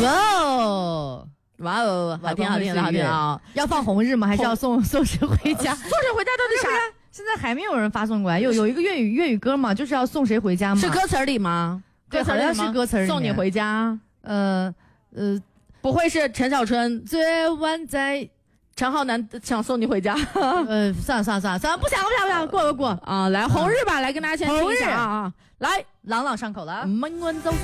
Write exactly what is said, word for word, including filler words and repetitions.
哇哦。 哇哦，好听好听的好听啊！ 要放红日吗？还是要送送谁回家？ 送谁回家到底啥？ 现在还没有人发送过来。有有一个粤语粤语歌嘛，就是要送谁回家嘛？ 是歌词里吗？ 对，好像是歌词里。 送你回家。 呃呃， 不会是陈小春昨晚在陈浩南想送你回家？ 呃，算了算了算了算了，不想不想不想，过过过啊！来红日吧，来跟大家先听一下啊啊！来， 朗朗上口了。 闷温州。